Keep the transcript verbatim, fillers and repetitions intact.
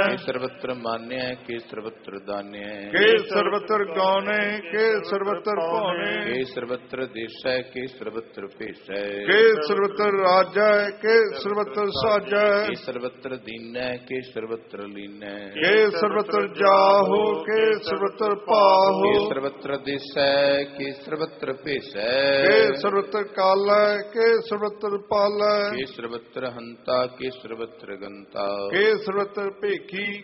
के सर्वत्र मान्य के सर्वत्र दान्य के सर्वत्र गौने के सर्वत्र पौने के सर्वत्र देशै के सर्वत्र पेशै के सर्वत्र राजै के सर्वत्र साजै के सर्वत्र दीनै के सर्वत्र लीनै के सर्वत्र जाहो के सर्वत्र पाहो के सर्वत्र देशै के सर्वत्र पेशै के सर्वत्र कालै के सर्वत्र पालै के सर्वत्र हंता के सर्वत्र गंता के सर्वत्र भेखी